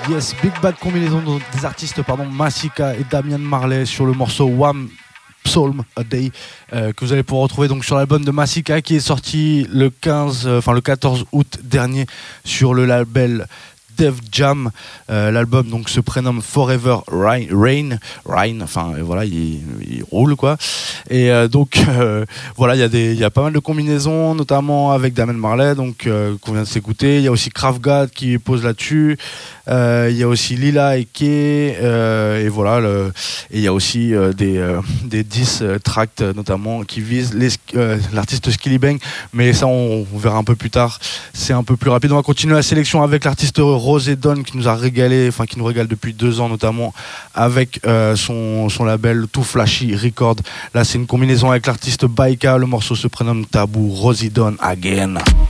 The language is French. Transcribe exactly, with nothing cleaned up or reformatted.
Yes, big bad combinaison des artistes pardon, Masika et Damian Marley sur le morceau One Psalm a Day euh, que vous allez pouvoir retrouver donc sur l'album de Masika qui est sorti le quinze, enfin euh, le quatorze août dernier sur le label Def Jam. Euh, l'album donc se prénomme Forever Rain, Rain, Rain enfin et voilà il, il roule quoi. Et euh, donc euh, voilà il y a des il y a pas mal de combinaisons notamment avec Damian Marley donc euh, qu'on vient de s'écouter. Il y a aussi Krav God qui pose là-dessus. Euh, il y a aussi Lila et Kay euh, et voilà le, et il y a aussi euh, des euh, des dix euh, tracks notamment qui visent les, euh, l'artiste Skillibeng, mais ça on, on verra un peu plus tard. C'est un peu plus rapide. On va continuer la sélection avec l'artiste Rosé Dawn qui nous a régalé, enfin qui nous régale depuis deux ans notamment avec euh, son son label Too Flashy Record. Là c'est une combinaison avec l'artiste Baika. Le morceau se prénomme Taboo. Rosé Dawn again.